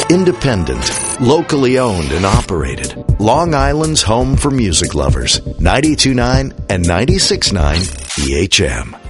Independent, locally owned and operated. Long Island's home for music lovers. 92.9 and 96.9 EHM.